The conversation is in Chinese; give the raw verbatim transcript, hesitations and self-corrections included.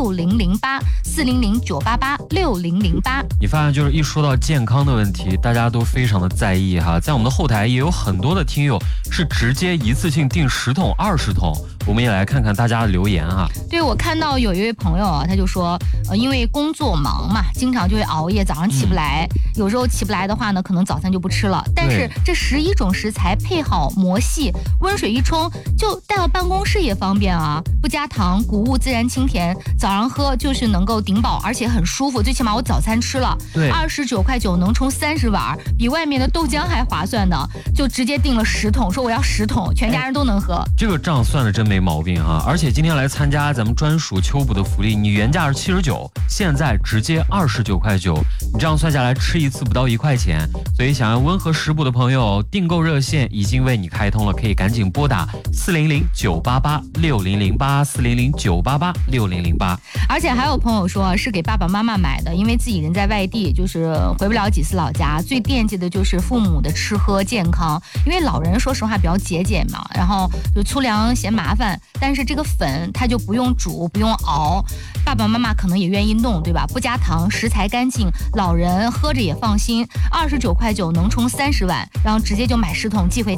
六零零八，四零零九八八六零零八。 你发现就是一说到健康的问题，大家都非常的在意哈。在我们的后台也有很多的听友是直接一次性订十桶、二十桶，我们也来看看大家的留言哈。 对，我看到有一位朋友啊，他就说，呃，因为工作忙嘛，经常就会熬夜，早上起不来。嗯、有时候起不来的话呢，可能早餐就不吃了。但是这十一种食材配好磨细，温水一冲，就带到办公室也方便啊，不加糖，谷物自然清甜，早上喝就是能够顶饱，而且很舒服。最起码我早餐吃了， 对， 二十九块九能冲三十碗，比外面的豆浆还划算呢。就直接订了十桶，说我要十桶，全家人都能喝。 这个账算的真没毛病哈！而且今天来参加咱们专属秋补的福利，你原价是七十九，现在直接二十九块九，你这样算下来吃一次不到一块钱。所以想要温和食补的朋友，订购热线已经为你开通了，可以赶紧拨打四零零九八八六零零八四零零九八八六零零八。 而且还有朋友说是给爸爸妈妈买的，因为自己人在外地，就是回不了几次老家，最惦记的就是父母的吃喝健康。因为老人说实话比较节俭嘛，然后就粗粮嫌麻烦，但是这个粉它就不用煮不用熬，爸爸妈妈可能也愿意弄，对吧？不加糖，食材干净，老人喝着也放心。二十九块九能冲三十碗，然后直接就买十桶寄回